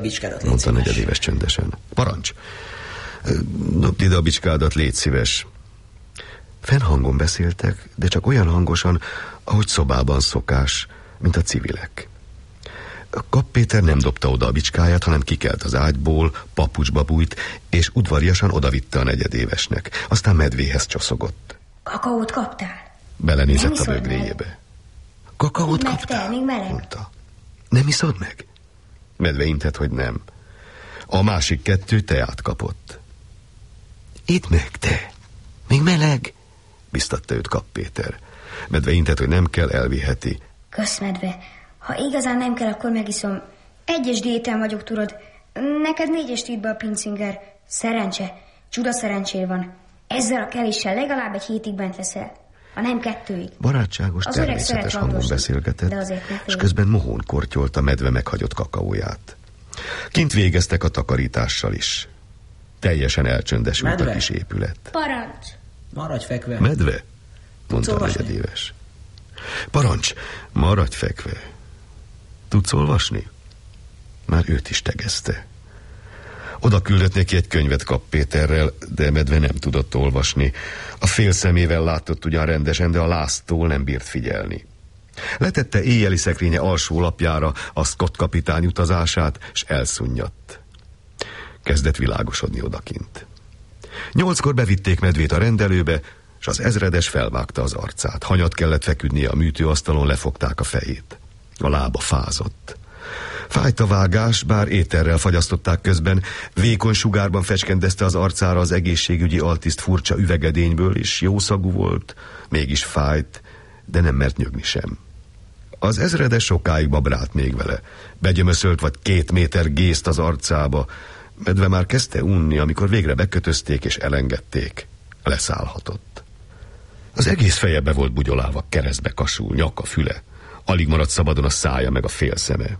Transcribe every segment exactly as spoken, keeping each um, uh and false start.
Bicskádat, mondta negyedéves csöndesen. Parancs! Dobd ide a bicskádat, légy szíves. Fennhangon beszéltek, de csak olyan hangosan, ahogy szobában szokás, mint a civilek. Kapp Péter nem dobta oda a bicskáját, hanem kikelt az ágyból, papucsba bújt, és udvariasan odavitte a negyedévesnek. Aztán medvéhez csoszogott. Kakaót kaptál? Belenézett a bögréjébe. Kakaót még kaptál? Még meleg? Mondta. Nem iszod meg? Medve intett, hogy nem. A másik kettő teát kapott. Idd meg, te! Még meleg? Biztatta őt Kapp Péter. Medve intett, hogy nem kell, elviheti. Kösz, medve. Ha igazán nem kell, akkor megiszom. Egyes diétán vagyok, tudod. Neked négyes tít be a pincinger. Szerencse. Csuda szerencséd van. Ezzel a keléssel legalább egy hétig bent leszel. Ha nem kettőig. Barátságos, az természetes hangon beszélgetett, és közben mohón kortyolt a medve meghagyott kakaóját. Kint végeztek a takarítással is. Teljesen elcsöndesült medve. A kis épület. Parancs! Maradj fekve. Medve? Mondta a negyedéves. Parancs! Maradj fekve. Tudsz olvasni? Már őt is tegezte. Oda küldött neki egy könyvet Kapp Péterrel, de medve nem tudott olvasni. A fél szemével látott ugyan rendesen, de a láztól nem bírt figyelni. Letette éjjeli szekrénye alsó lapjára a Scott kapitány utazását, s elszunyadt. Kezdett világosodni odakint. Nyolckor bevitték medvét a rendelőbe, s az ezredes felvágta az arcát. Hanyat kellett feküdnie a műtőasztalon, lefogták a fejét. A lába fázott. Fájt a vágás, bár ételrel fagyasztották közben, vékony sugárban fecskendezte az arcára az egészségügyi altiszt furcsa üvegedényből, és jószagú volt, mégis fájt, de nem mert nyögni sem. Az ezredes sokáig babrált még vele. Begyömöszölt vagy két méter gészt az arcába. Medve már kezdte unni, amikor végre bekötözték és elengedték. Leszállhatott. Az egész feje be volt bugyolálva, keresztbe kasul, nyaka, füle. Alig maradt szabadon a szája meg a fél szeme.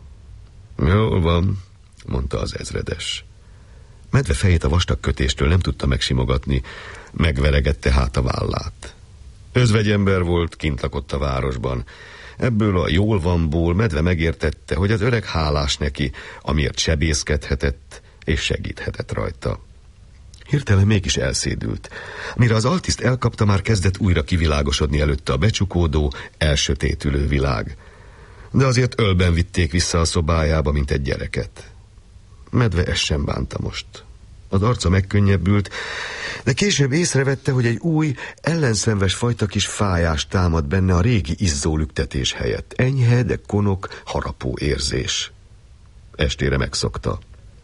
Jól van, mondta az ezredes. Medve fejét a vastag kötéstől nem tudta megsimogatni, megveregette hát a vállát. Özvegyember volt, kint lakott a városban. Ebből a jól vanból medve megértette, hogy az öreg hálás neki, amiért sebészkedhetett és segíthetett rajta. Hirtelen mégis elszédült. Mire az altiszt elkapta, már kezdett újra kivilágosodni előtte a becsukódó, elsötétülő világ. De azért ölben vitték vissza a szobájába, mint egy gyereket. Medve ezt sem bánta most. Az arca megkönnyebbült, de később észrevette, hogy egy új, ellenszenves fajta kis fájás támad benne a régi izzólüktetés helyett. Enyhe, de konok, harapó érzés. Estére megszokta.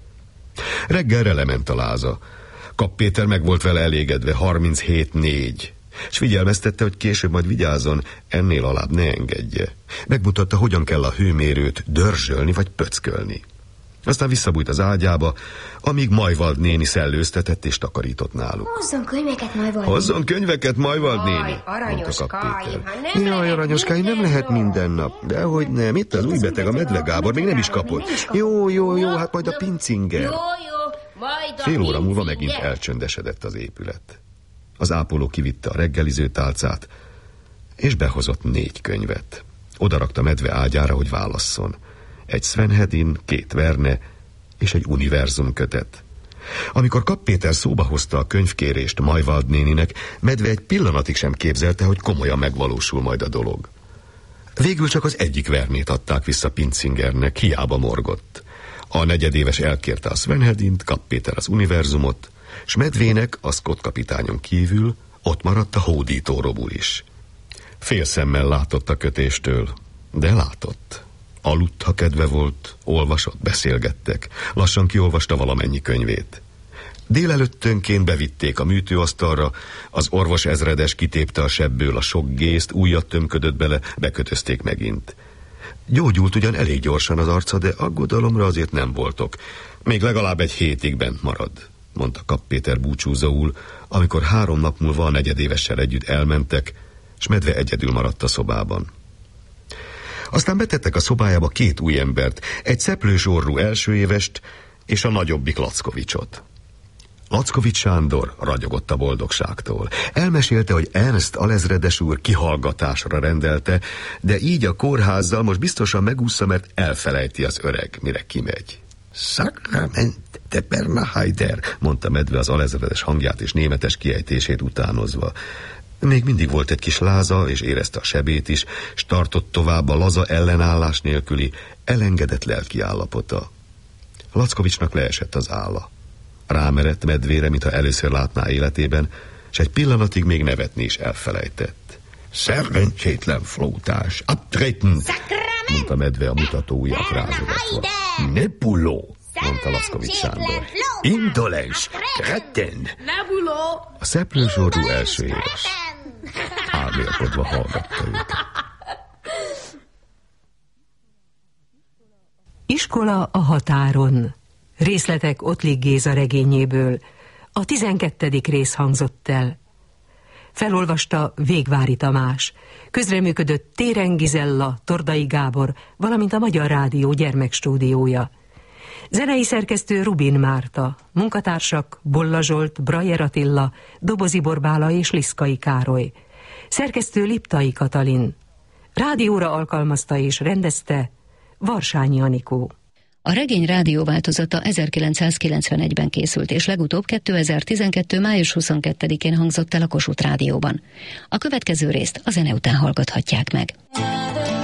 Reggelre lement a láza. Kapp Péter meg volt vele elégedve, harminchét négy. S figyelmeztette, hogy később majd vigyázzon, ennél alább ne engedje. Megmutatta, hogyan kell a hőmérőt dörzsölni vagy pöckölni. Aztán visszabújt az ágyába, amíg Majvald néni szellőztetett és takarított náluk. Hozzon könyveket, Majvald. Hozzon könyveket, Majvald néni. Aranyoskáim, Jaj, aranyoskáim, nem lehet minden nap. Dehogy nem, itt az új beteg, a Medve Gábor, még nem is kapott. Jó, jó, jó, hát majd a pincinger. Jó, jó, majd a Fél óra múlva megint elcsöndesedett az épület. Az ápoló kivitte a reggeliző tálcát, és behozott négy könyvet. Odarakta Medve ágyára, hogy válasszon. Egy Sven Hedin, két Verne és egy univerzum kötet. Amikor Kapp Péter szóba hozta a könyvkérést Majvald néninek, Medve egy pillanatig sem képzelte, hogy komolyan megvalósul majd a dolog. Végül csak az egyik Vernét adták vissza Pincingernek, hiába morgott. A negyedéves elkérte a Sven Hedint, Kapp Péter az univerzumot, s Medvének, a Scott kapitányon kívül ott maradt a hódító robul is. Félszemmel látott a kötéstől, de látott. Aludt, ha kedve volt, olvasott, beszélgettek. Lassan kiolvasta valamennyi könyvét. Délelőttönként bevitték a műtőasztalra, az orvos ezredes kitépte a sebből a sok gészt, újat tömködött bele, bekötözték megint. Gyógyult ugyan elég gyorsan az arca, de aggodalomra azért nem voltok. Még legalább egy hétig bent marad, mondta Kapp Péter búcsúzóul, amikor három nap múlva a negyedévessel együtt elmentek, s Medve egyedül maradt a szobában. Aztán betettek a szobájába két új embert, egy szeplős orrú elsőévest és a nagyobbik Lackovicsot. Lackovics Sándor ragyogott a boldogságtól. Elmesélte, hogy Ernst alezredes úr kihallgatásra rendelte, de így a kórházzal most biztosan megúszza, mert elfelejti az öreg, mire kimegy. Sakramente Bernheider, mondta Medve az alezredes hangját és németes kiejtését utánozva. Még mindig volt egy kis láza, és érezte a sebét is, s tartott tovább a laza ellenállás nélküli, elengedett lelki állapota. Lackovicsnak leesett az álla. Rámerett Medvére, mintha először látná életében, s egy pillanatig még nevetni is elfelejtett. Szerencsétlen flótás, abtreten, mondta Medve a mutató ujjat rázogatva. Nepuló, mondta Lackovics Sándor. Indolens, kreten. A szeplőzsordú első éves. Álmélkodva hallgatta őt. Iskola a határon. Részletek Ottlik Géza regényéből. A tizenkettedik rész hangzott el. Felolvasta Végvári Tamás. Közreműködött Téren Gizella, Tordai Gábor, valamint a Magyar Rádió gyermekstúdiója. Zenei szerkesztő Rubin Márta, munkatársak Bolla Zsolt, Brajer Attila, Dobozi Borbála és Liszkai Károly. Szerkesztő Liptai Katalin. Rádióra alkalmazta és rendezte Varsányi Anikó. A regény rádióváltozata ezerkilencszázkilencvenegyben készült, és legutóbb kétezer-tizenkettő. május huszonkettedikén hangzott el a Kossuth Rádióban. A következő részt a zene után hallgathatják meg.